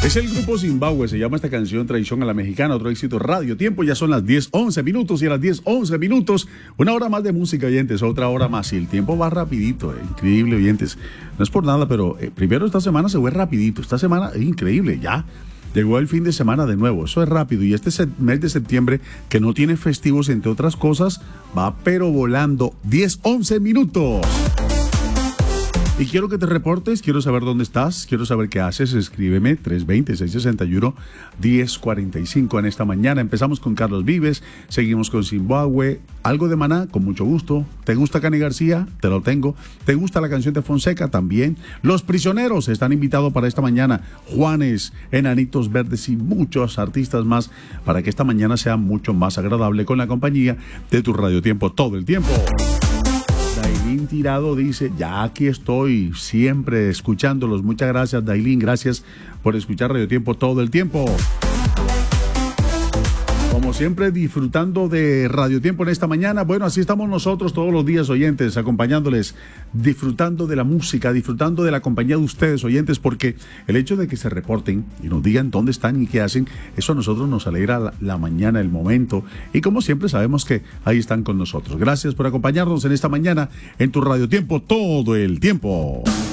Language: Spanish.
Es el grupo Zimbabue, se llama esta canción Traición a la Mexicana, otro éxito Radio Tiempo. Ya son las 10:11 minutos y a las 10:11 minutos, una hora más de música, oyentes, otra hora más. Y el tiempo va rapidito, increíble, oyentes. No es por nada, pero primero esta semana se fue rapidito. Esta semana es increíble, ya. Llegó el fin de semana de nuevo, eso es rápido. Y este mes de septiembre, que no tiene festivos, entre otras cosas, va pero volando. 10:11 minutos. Y quiero que te reportes, quiero saber dónde estás, quiero saber qué haces. Escríbeme 320-661-1045 en esta mañana. Empezamos con Carlos Vives, seguimos con Zimbabue, algo de Maná, con mucho gusto. ¿Te gusta Cani García? Te lo tengo. ¿Te gusta la canción de Fonseca? También. Los Prisioneros están invitados para esta mañana. Juanes, Enanitos Verdes y muchos artistas más para que esta mañana sea mucho más agradable con la compañía de tu Radio Tiempo todo el tiempo. Dailín Tirado dice, ya aquí estoy, siempre escuchándolos. Muchas gracias, Dailín, gracias por escuchar Radio Tiempo todo el tiempo. Como siempre, disfrutando de Radio Tiempo en esta mañana. Bueno, así estamos nosotros todos los días, oyentes, acompañándoles, disfrutando de la música, disfrutando de la compañía de ustedes, oyentes, porque el hecho de que se reporten y nos digan dónde están y qué hacen, eso a nosotros nos alegra la mañana, el momento. Y como siempre, sabemos que ahí están con nosotros. Gracias por acompañarnos en esta mañana en tu Radio Tiempo todo el tiempo.